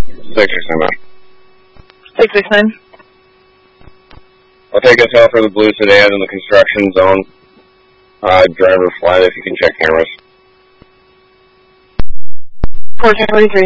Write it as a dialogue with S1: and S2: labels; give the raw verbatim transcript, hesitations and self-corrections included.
S1: Six six nine.
S2: Six six nine.
S1: I'll take us out for the blue sedan in the construction zone. Uh, driver flight if you can check cameras.
S2: fourteen forty-three.